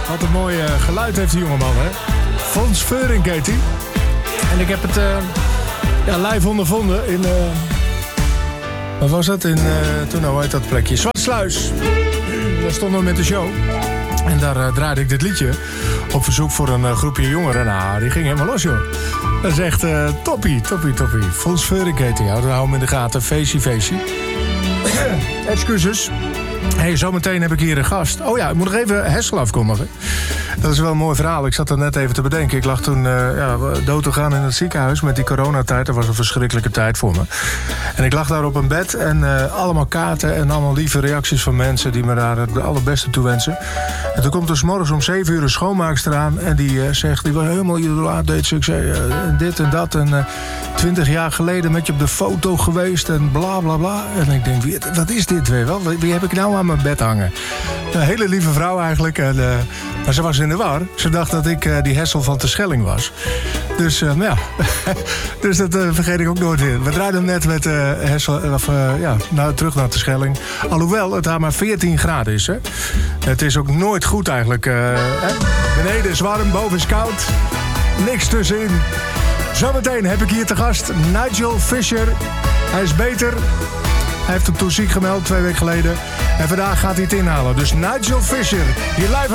Wat een mooi geluid heeft die jongeman, hè? Fons Veurink heet hij. En ik heb het live ondervonden in... wat was dat? Toen hoe heet dat plekje? Zwartsluis. Daar stonden we met de show. En daar draaide ik dit liedje op verzoek voor een groepje jongeren. Nou, die ging helemaal los, joh. Dat is echt toppie. Fons Veurink heet hij. Hou hem in de gaten. Feestje. Excuses. Hey, zometeen heb ik hier een gast. Oh ja, ik moet nog even Hessel afkondigen. Dat is wel een mooi verhaal. Ik zat er net even te bedenken. Ik lag toen dood te gaan in het ziekenhuis met die coronatijd. Dat was een verschrikkelijke tijd voor me. En ik lag daar op een bed en allemaal kaarten en allemaal lieve reacties van mensen die me daar het allerbeste toe wensen. En toen komt er 's morgens om 7 uur een schoonmaakster aan en die zegt, die was helemaal idolaat, deed ze. Ik zei, dit en dat en 20 jaar geleden met je op de foto geweest en bla bla bla. En ik denk, wat is dit weer wel? Wie heb ik nou aan mijn bed hangen? Een hele lieve vrouw eigenlijk. En, maar ze was in de war. Ze dacht dat ik die Hessel van Terschelling was. Dus dus dat vergeet ik ook nooit weer. We draaiden hem net met Hessel, terug naar Terschelling. Alhoewel het daar maar 14 graden is. Hè? Het is ook nooit goed eigenlijk. Beneden is warm, boven is koud. Niks tussenin. Zometeen heb ik hier te gast Nigel Fisher. Hij is beter. Hij heeft hem toen ziek gemeld 2 weken geleden. En vandaag gaat hij het inhalen. Dus Nigel Fisher, hier live